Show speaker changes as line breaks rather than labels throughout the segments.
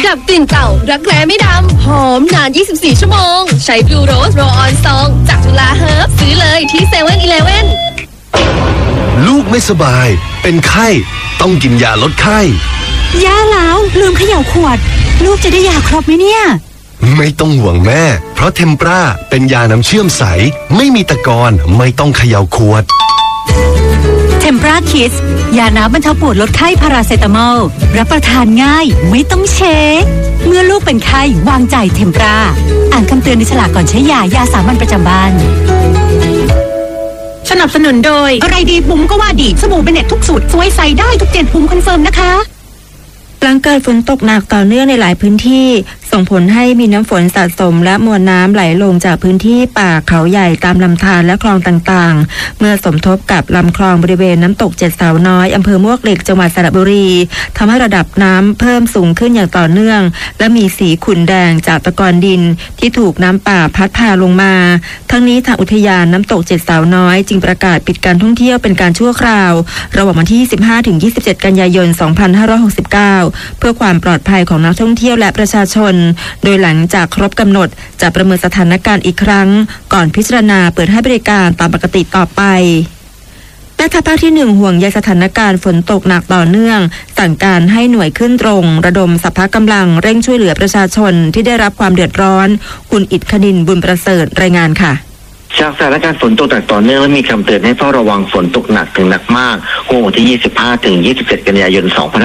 ดับกลิ่นเก่ารักแร้ไม่ดำหอมนาน24ชั่วโมงใช้ Blue Rose Roll On Song จากจุฬาเฮิร์บซื้อเลยที่ 7-Eleven
ลูกไม่สบายเป็นไข้ต้องกินยาลดไข้
ยาแล้วลืมเขย่าขวดลูกจะได้ยาครบไหมเนี่ย
ไม่ต้องห่วงแม่เพราะเทมปราเป็นยาน้ำเชื่อมใสไม่มีตะกอนไม่ต้องเขย่าขวด
เทมปราคิดยาน้ำบรรเทาปวดลดไข้พาราเซตามอลรับประทานง่ายไม่ต้องเช็คเมื่อลูกเป็นไข้วางใจเทมปราอ่านคำเตือนในฉลากก่อนใช้ยาสามัญประจำบ้าน
สนับสนุนโดยอะไรดีบุ๋มก็ว่าดีสบู่เบเน็ตทุกสูตรสวยใสได้ทุกเจนบุ๋มคอนเฟิร์มนะคะ
หลังเกิดฝนตกหนักต่อเนื่องในหลายพื้นที่ส่งผลให้มีน้ำฝนสะสมและมวลน้ำไหลลงจากพื้นที่ป่าเขาใหญ่ตามลำธารและคลองต่างๆเมื่อสมทบกับลำคลองบริเวณน้ำตกเจ็ดสาวน้อยอำเภอมวกเหล็กจังหวัดสระบุรีทำให้ระดับน้ำเพิ่มสูงขึ้นอย่างต่อเนื่องและมีสีขุ่นแดงจากตะกอนดินที่ถูกน้ำป่าพัดพาลงมาทั้งนี้ทางอุทยานน้ำตกเจ็ดสาวน้อยจึงประกาศปิดการท่องเที่ยวเป็นการชั่วคราวระหว่างวันที่ 15-27 กันยายน 2569 เพื่อความปลอดภัยของนักท่องเที่ยวและประชาชนโดยหลังจากครบกำหนดจะประเมินสถานการณ์อีกครั้งก่อนพิจารณาเปิดให้บริการตามปกติต่อไปแม่ทัพภาคที่1ห่วงใยสถานการณ์ฝนตกหนักต่อเนื่องสั่งการให้หน่วยขึ้นตรงระดมสรรพกำลังเร่งช่วยเหลือประชาชนที่ได้รับความเดือดร้อนคุณอิทคณินบุญประเสริฐรายงานค่ะ
จากสถานการณ์ฝนตกหนักต่อเนื่องและมีคำเตือนให้เฝ้าระวังฝนตกหนักถึงหนักมากช่วงวันที่ 25-27 กันยายน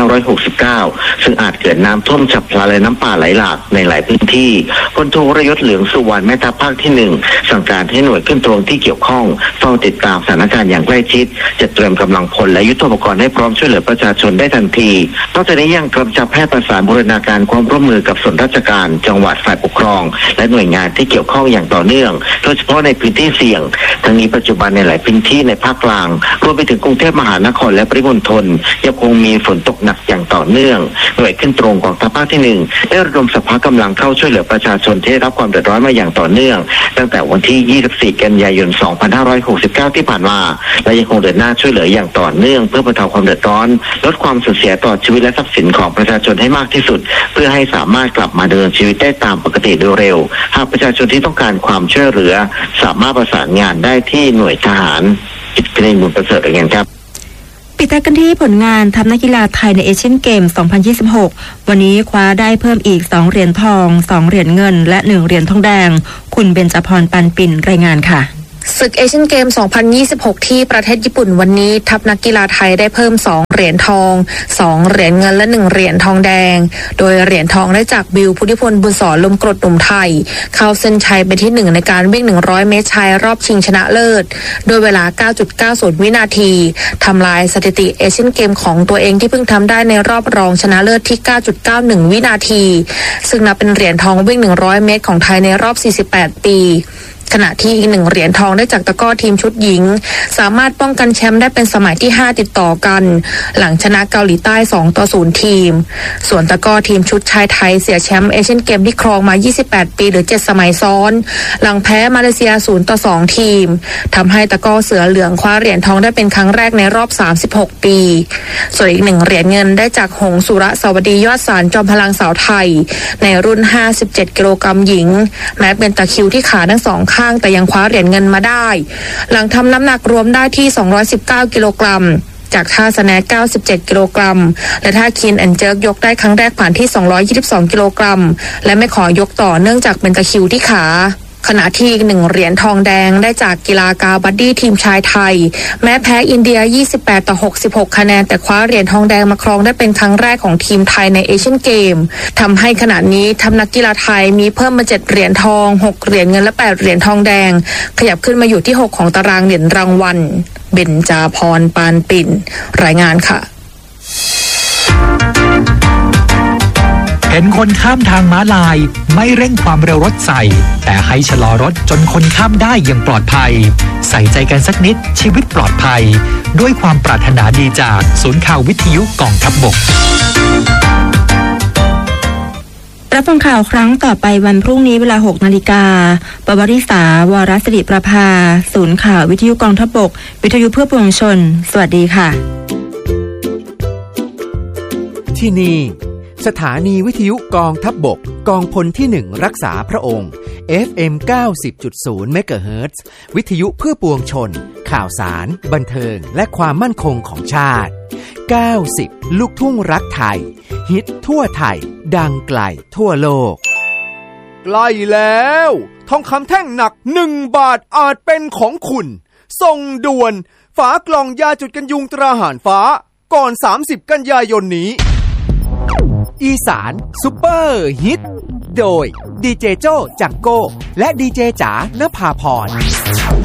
2569 ซึ่งอาจเกิดน้ำท่วมฉับพลันและน้ำป่าไหลหลากในหลายพื้นที่พลโทวรยศเหลืองสุวรรณแม่ทัพภาคที่ 1 สั่งการให้หน่วยขึ้นตรงที่เกี่ยวข้องเฝ้าติดตามสถานการณ์อย่างใกล้ชิดจัดเตรียมกำลังพลและยุทโธปกรณ์ให้พร้อมช่วยเหลือประชาชนได้ทันทีนอกจากนี้ยังกำชับให้ประสานบูรณาการความร่วมมือกับส่วนราชการจังหวัดฝ่ายปกครองและหน่วยงานที่เกี่ยวข้องอย่างต่อเนื่องโดยเฉพาะในพื้นที่เสี่ยงทั้งนี้ปัจจุบันในหลายพื้นที่ในภาคกลางรวมไปถึงกรุงเทพมหานครและปริมณฑลยังคงมีฝนตกหนักอย่างต่อเนื่องหน่วยขึ้นตรงของทัพภาคที่1ได้ระดมสรรพกำลังเข้าช่วยเหลือประชาชนที่ได้รับความเดือดร้อนมาอย่างต่อเนื่องตั้งแต่วันที่ 24 กันยายน 2569 ที่ผ่านมาและยังคงเดินหน้าช่วยเหลืออย่างต่อเนื่องเพื่อบรรเทาความเดือดร้อนลดความสูญเสียต่อชีวิตและทรัพย์สินของประชาชนให้มากที่สุดเพื่อให้สามารถกลับมาดำเนินชีวิตได้ตามปกติโดยเร็วหากประชาชนที่ต้องการความช่วยเหลือสามารถประสานงานได้ที่หน่วยทหารอิทธิพลบุญประเสริฐอย่างนี้ครับ
ปิดท้ายกันที่ผลงานทัพนักกีฬาไทยในเอเชียนเกม 2026 วันนี้คว้าได้เพิ่มอีก2เหรียญทอง2เหรียญเงินและ1เหรียญทองแดงคุณเบญจพรปันปิ่นรายงานค่ะ
ศึกเอเชียนเกม 2026 ที่ประเทศญี่ปุ่นวันนี้ทัพนักกีฬาไทยได้เพิ่ม2เหรียญทอง2เหรียญเงินและ1เหรียญทองแดงโดยเหรียญทองได้จากบิวพุทธิพลบุญสอนลมกรดหนุ่มไทยเข้าเส้นชัยไปที่1ในการวิ่ง100เมตรชายรอบชิงชนะเลิศโดยเวลา 9.90 วินาทีทำลายสถิติเอเชียนเกมของตัวเองที่เพิ่งทำได้ในรอบรองชนะเลิศที่ 9.91 วินาทีซึ่งนับเป็นเหรียญทองวิ่ง100เมตรของไทยในรอบ48 ปีขณะที่อีก1เหรียญทองได้จากตะกร้อทีมชุดหญิงสามารถป้องกันแชมป์ได้เป็นสมัยที่5ติดต่อกันหลังชนะเกาหลีใต้2-0ทีมส่วนตะกร้อทีมชุดชายไทยเสียแชมป์เอเชียนเกมที่ครองมา28ปีหรือ7สมัยซ้อนหลังแพ้มาเลเซีย0-2ทีมทำให้ตะกร้อเสือเหลืองคว้าเหรียญทองได้เป็นครั้งแรกในรอบ36ปีส่วนอีก1เหรียญเงินได้จากหงสุรสวัสดียอดสารจอมพลังสาวไทยในรุ่น57กิโลกรัมหญิงแม้เป็นตะคริวที่ขาทั้ง2ข้างแต่ยังคว้าเหรียญเงินมาได้หลังทำน้ำหนักรวมได้ที่219กิโลกรัมจากท่าสแนก97กิโลกรัมและท่าคีนแอนเจิร์กยกได้ครั้งแรกผ่านที่222กิโลกรัมและไม่ขอยกต่อเนื่องจากเป็นตะคริวที่ขาขณะที่อีก1เหรียญทองแดงได้จากกีฬากาบัดดี้ทีมชายไทยแม้แพ้อินเดีย28-66คะแนนแต่คว้าเหรียญทองแดงมาครองได้เป็นครั้งแรกของทีมไทยในเอเชียนเกมทำให้ขณะนี้ทัพนักกีฬาไทยมีเพิ่มมา7เหรียญทอง6เหรียญเงินและ8เหรียญทองแดงขยับขึ้นมาอยู่ที่6ของตารางเหรียญรางวัลเบญจพรปานปิ่นรายงานค่ะ
เห็นคนข้ามทางม้าลายไม่เร่งความเร็วรถใส่แต่ให้ชะลอรถจนคนข้ามได้อย่างปลอดภัยใส่ใจกันสักนิดชีวิตปลอดภัยด้วยความปรารถนาดีจากศูนย์ข่าววิทยุกองทัพบก
รับฟังข่าวครั้งต่อไปวันพรุ่งนี้เวลา 6 นาฬิกาปวริษาวรศิริประภาศูนย์ข่าววิทยุกองทัพบกวิทยุเพื่อปวงชนสวัสดีค่ะ
ที่นี่สถานีวิทยุกองทัพบกกองพลที่1รักษาพระองค์ FM 90.0 เมกะเฮิรตซ์วิทยุเพื่อปวงชนข่าวสารบันเทิงและความมั่นคงของชาติ90ลูกทุ่งรักไทยฮิตทั่วไทยดังไกลทั่วโลกใกล้แล้วทองคำแท่งหนัก1 บาทอาจเป็นของคุณส่งด่วนฝากล่องยาจุดกันยุงตราหารฟ้าก่อน30 กันยายนนี้อีสานซุปเปอร์ฮิตโดยดีเจโจ้จังโก้และดีเจจ๋านภาพร